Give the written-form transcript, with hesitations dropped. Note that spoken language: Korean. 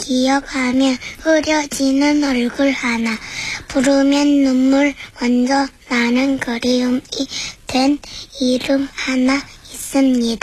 기억하면 흐려지는 얼굴 하나, 부르면 눈물 먼저 나는 그리움이 된 이름 하나 있습니다.